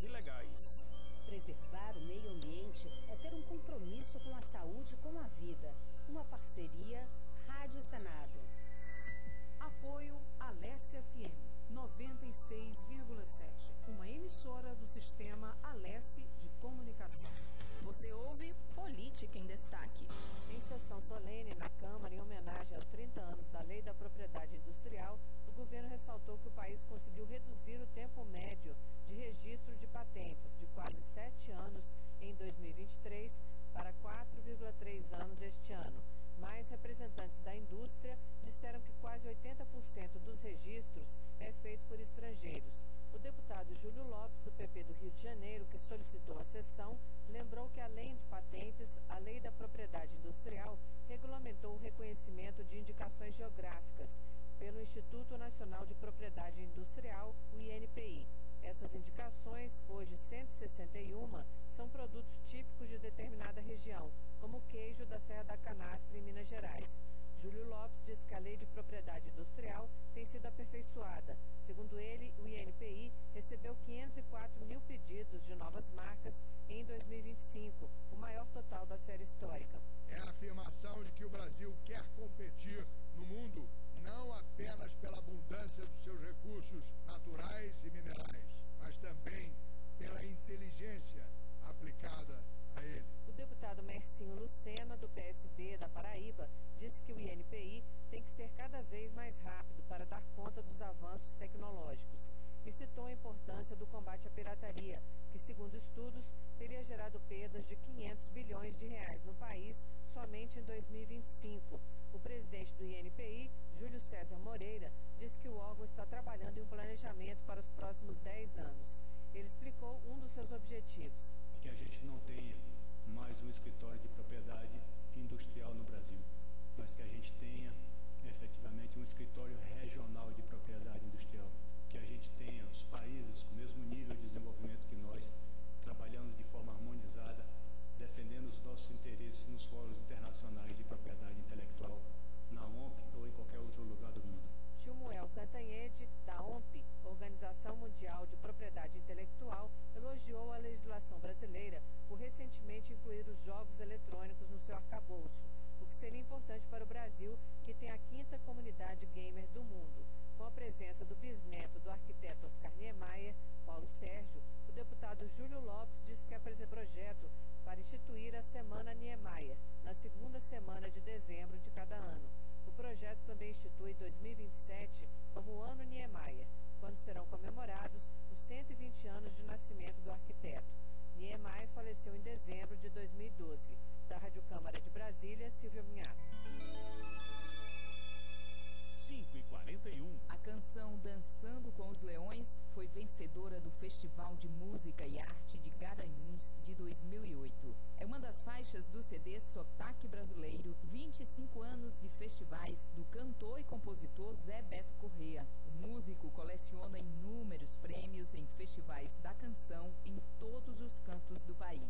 drogas ilegais. Preservar o meio ambiente é ter um compromisso com a saúde e com a vida. Uma parceria Rádio Senado. Apoio Alesse FM 96,7, uma emissora do sistema Alesse de comunicação. Você ouve Política em Destaque. Em sessão solene na Câmara, em homenagem aos 30 anos da Lei da Propriedade Industrial, o governo ressaltou que o país conseguiu reduzir o tempo médio de registro de patentes de quase 7 anos em 2023 para 4,3 anos este ano. Mas representantes da indústria disseram que quase 80% dos registros é feito por estrangeiros. O deputado Júlio Lopes, do PP do Rio de Janeiro, que solicitou a sessão, lembrou que, além de patentes, a Lei da Propriedade Industrial regulamentou o reconhecimento de indicações geográficas pelo Instituto Nacional de Propriedade Industrial, o INPI. Essas indicações, hoje 161, são produtos típicos de determinada região, como o queijo da Serra da Canastra, em Minas Gerais. Júlio Lopes diz que a Lei de Propriedade Industrial tem sido aperfeiçoada. Segundo ele, o INPI recebeu 504 mil pedidos de novas marcas em 2025, o maior total da série histórica. É a afirmação de que o Brasil quer competir no mundo, não apenas pela abundância dos seus recursos naturais e minerais, mas também pela inteligência aplicada a ele. O deputado Mercinho Lucena, do PSD da Paraíba, disse que o INPI tem que ser cada vez mais rápido para dar conta dos avanços tecnológicos e citou a importância do combate à pirataria, que, segundo estudos, teria gerado perdas de 500 bilhões de reais no país somente em 2025. O presidente do INPI, Júlio César Moreira, disse que o órgão está trabalhando em um planejamento para os próximos 10 anos. Ele explicou um dos seus objetivos. Que a gente não tenha mais um escritório de propriedade industrial no Brasil, mas que a gente tenha efetivamente um escritório regional de propriedade industrial, que a gente tenha os países com o mesmo nível de desenvolvimento que nós, trabalhando de forma harmonizada, defendendo os nossos interesses nos fóruns internacionais de propriedade intelectual, na OMP ou em qualquer outro lugar do mundo. Shmuel Cantanhede, da OMP, Organização Mundial de Propriedade Intelectual, elogiou a legislação brasileira por recentemente incluir os jogos eletrônicos no seu arcabouço, o que seria importante para o Brasil, que tem a 5ª comunidade gamer do mundo. Com a presença do bisneto do arquiteto Oscar Niemeyer, Paulo Sérgio, o deputado Júlio Lopes disse que apresentou projeto para instituir a Semana Niemeyer, na 2ª semana de dezembro de cada ano. O projeto também institui 2027 como o Ano Niemeyer, quando serão comemorados os 120 anos de nascimento do arquiteto. Niemeyer faleceu em dezembro de 2012. Da Rádio Câmara de Brasília, Silvia Minhato. 5h41. A canção Dançando com os Leões foi vencedora do Festival de Música e Arte de Garanhuns de 2008. É uma das faixas do CD Sotaque Brasileiro, 25 anos de festivais, do cantor e compositor Zé Beto Corrêa. O músico coleciona inúmeros prêmios em festivais da canção em todos os cantos do país.